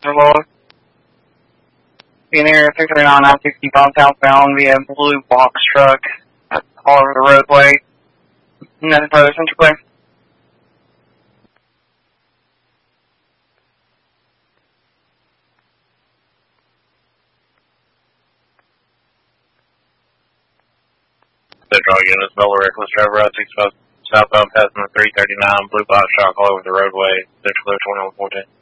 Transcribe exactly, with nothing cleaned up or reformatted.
Lord. Being here six thirty-nine, nine sixty-five southbound via blue box truck all over the roadway. Nothing further, Central Clear. Central units, Bella reckless driver out sixty-five southbound passing the three thirty-nine blue box truck all over the roadway. Central Clear twenty-one fourteen.